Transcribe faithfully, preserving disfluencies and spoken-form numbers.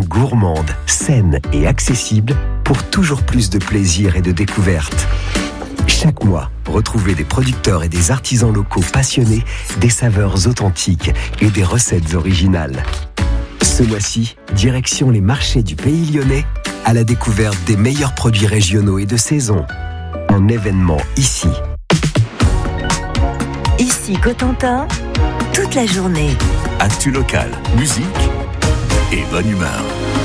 gourmande, saine et accessible pour toujours plus de plaisir et de découverte. Chaque mois, retrouvez des producteurs et des artisans locaux passionnés, des saveurs authentiques et des recettes originales. Ce mois-ci, direction les marchés du Pays Lyonnais à la découverte des meilleurs produits régionaux et de saison. Un événement ici. Ici Cotentin, toute la journée. Actu local, musique et bonne humeur.